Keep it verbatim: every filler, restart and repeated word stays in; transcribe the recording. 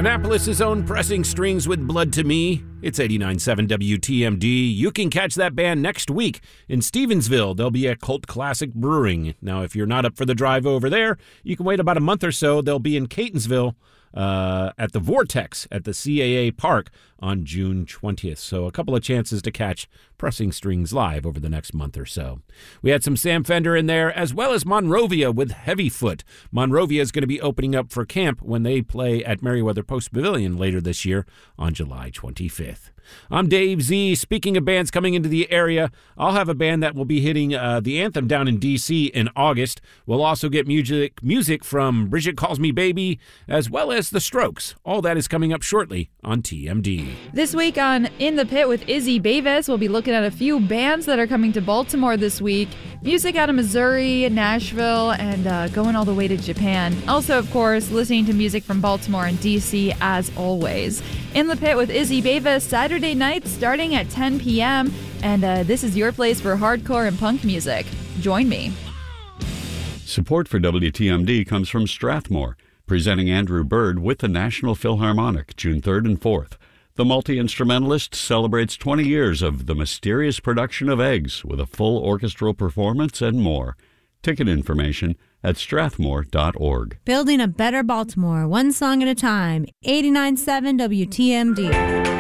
Annapolis' own Pressing Strings with Blood to Me. It's eighty-nine point seven W T M D. You can catch that band next week in Stevensville. They'll be at Cult Classic Brewing. Now, if you're not up for the drive over there, you can wait about a month or so. They'll be in Catonsville uh, at the Vortex at the C A A Park on June twentieth. So a couple of chances to catch Pressing Strings live over the next month or so. We had some Sam Fender in there, as well as Monrovia with Heavyfoot. Monrovia is going to be opening up for camp when they play at Merriweather Post Pavilion later this year on July twenty-fifth. I'm Dave Z. Speaking of bands coming into the area, I'll have a band that will be hitting uh, the Anthem down in D C in August. We'll also get music music from Bridget Calls Me Baby, as well as The Strokes. All that is coming up shortly on T M D. This week on In the Pit with Izzy Bavis, we'll be looking at a few bands that are coming to Baltimore this week. Music out of Missouri, Nashville, and uh, going all the way to Japan. Also, of course, listening to music from Baltimore and D C as always. In the Pit with Izzy Bavis, Saturday nights starting at ten p.m. And uh, this is your place for hardcore and punk music. Join me. Support for W T M D comes from Strathmore, presenting Andrew Bird with the National Philharmonic June third and fourth. The multi-instrumentalist celebrates twenty years of The Mysterious Production of Eggs with a full orchestral performance and more. Ticket information at strathmore dot org. Building a better Baltimore, one song at a time. eighty-nine point seven W T M D.